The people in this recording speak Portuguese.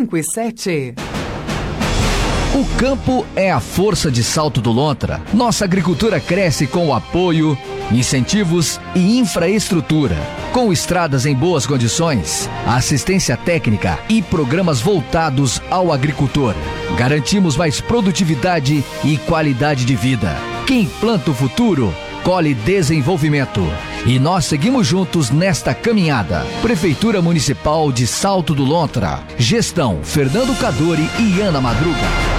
5 e 7. O campo é a força de Salto do Lontra. Nossa agricultura cresce com o apoio, incentivos e infraestrutura. Com estradas em boas condições, assistência técnica e programas voltados ao agricultor. Garantimos mais produtividade e qualidade de vida. Quem planta o futuro, colhe desenvolvimento. E nós seguimos juntos nesta caminhada. Prefeitura Municipal de Salto do Lontra. Gestão Fernando Cadori e Ana Madruga.